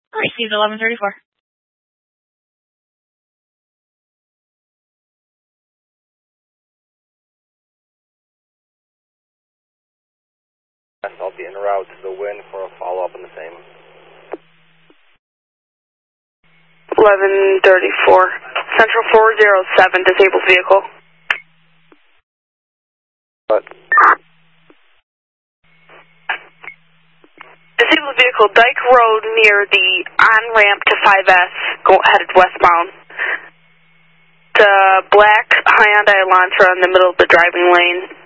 Received 1134. I'll be en route to the Wynn for a follow-up on the same. 1134. Central 407, disabled vehicle. What? Disabled vehicle, Dyke Road near the on-ramp to 5S, headed westbound. The black Hyundai Elantra in the middle of the driving lane.